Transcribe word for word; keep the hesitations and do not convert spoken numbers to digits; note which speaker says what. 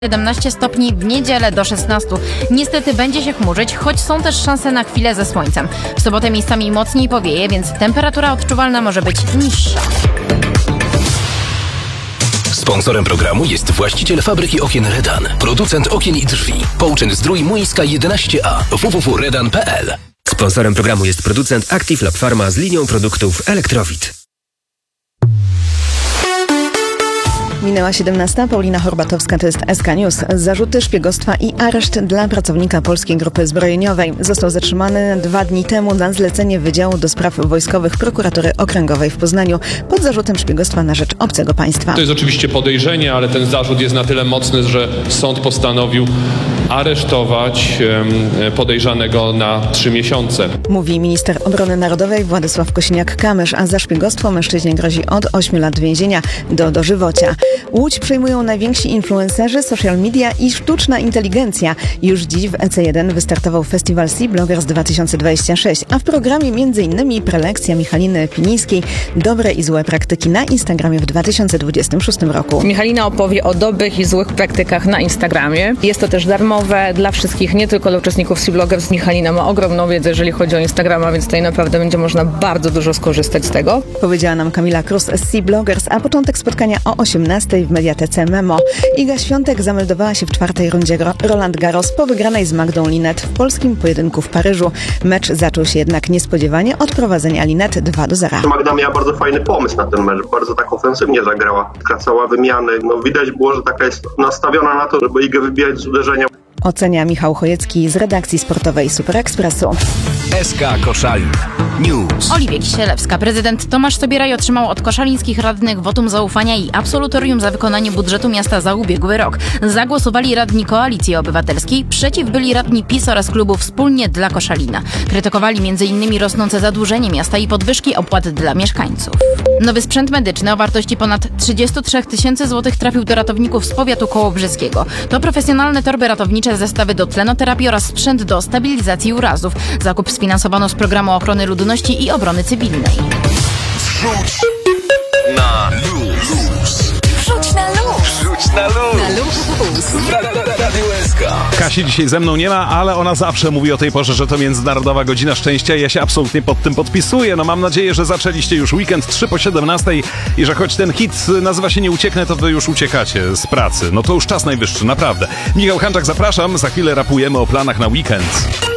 Speaker 1: siedemnaście stopni, w niedzielę do szesnastu. Niestety będzie się chmurzyć, choć są też szanse na chwilę ze słońcem. W sobotę miejscami mocniej powieje, więc temperatura odczuwalna może być niższa.
Speaker 2: Sponsorem programu jest właściciel fabryki okien Redan, producent okien i drzwi. Połczyn Zdrój Młyńska jedenaście A, w w w kropka redan kropka p l.
Speaker 3: Sponsorem programu jest producent Active Lab Pharma z linią produktów Elektrowid.
Speaker 4: Minęła siedemnasta. Paulina Horbatowska, to jest S K News. Zarzuty szpiegostwa i areszt dla pracownika Polskiej Grupy Zbrojeniowej. Został zatrzymany dwa dni temu na zlecenie Wydziału do Spraw Wojskowych Prokuratury Okręgowej w Poznaniu pod zarzutem szpiegostwa na rzecz obcego państwa.
Speaker 5: To jest oczywiście podejrzenie, ale ten zarzut jest na tyle mocny, że sąd postanowił aresztować podejrzanego na trzy miesiące.
Speaker 4: Mówi minister obrony narodowej Władysław Kosiniak-Kamysz, a za szpiegostwo mężczyźnie grozi od ośmiu lat więzienia do dożywocia. Łódź przejmują najwięksi influencerzy, social media i sztuczna inteligencja. Już dziś w E C jeden wystartował festiwal Sea Bloggers dwa tysiące dwadzieścia sześć, a w programie m.in. prelekcja Michaliny Pinińskiej Dobre i złe praktyki na Instagramie w dwa tysiące dwudziestym szóstym roku.
Speaker 6: Michalina opowie o dobrych i złych praktykach na Instagramie. Jest to też darmowe dla wszystkich, nie tylko dla uczestników Sea Bloggers. Michalina ma ogromną wiedzę, jeżeli chodzi o Instagrama, więc tutaj naprawdę będzie można bardzo dużo skorzystać z tego.
Speaker 4: Powiedziała nam Kamila Krus z Sea Bloggers, a początek spotkania o osiemnastej w Mediatece Memo. Iga Świątek zameldowała się w czwartej rundzie Roland Garros po wygranej z Magdą Linette w polskim pojedynku w Paryżu. Mecz zaczął się jednak niespodziewanie od prowadzenia Linette dwa do zera.
Speaker 7: Magda miała bardzo fajny pomysł na ten mecz, bardzo tak ofensywnie zagrała, skracała wymiany. No, widać było, że taka jest nastawiona na to, żeby Igę wybijać z uderzenia.
Speaker 4: Ocenia Michał Chojecki z redakcji sportowej Super Expressu.
Speaker 2: S K Koszalin News.
Speaker 1: Oliwia Kisielewska. Prezydent Tomasz Sobieraj otrzymał od koszalińskich radnych wotum zaufania i absolutorium za wykonanie budżetu miasta za ubiegły rok. Zagłosowali radni Koalicji Obywatelskiej, przeciw byli radni PiS oraz klubu Wspólnie dla Koszalina. Krytykowali między innymi rosnące zadłużenie miasta i podwyżki opłat dla mieszkańców. Nowy sprzęt medyczny o wartości ponad trzydzieści trzy tysiące złotych trafił do ratowników z powiatu kołobrzyskiego. To profesjonalne torby ratownicze, zestawy do tlenoterapii oraz sprzęt do stabilizacji urazów. Zakup sfinansowano z programu ochrony ludności i obrony cywilnej.
Speaker 2: Wrzuć na luz.
Speaker 8: Wrzuć na luz.
Speaker 2: Wrzuć na luz.
Speaker 8: Na luz.
Speaker 2: Radio S K.
Speaker 9: Kasi dzisiaj ze mną nie ma, ale ona zawsze mówi o tej porze, że to Międzynarodowa Godzina Szczęścia i ja się absolutnie pod tym podpisuję. No mam nadzieję, że zaczęliście już weekend trzy po siedemnastej i że choć ten hit nazywa się Nie ucieknę, to wy już uciekacie z pracy. No to już czas najwyższy, naprawdę. Michał Hanczak, zapraszam. Za chwilę rapujemy o planach na weekend.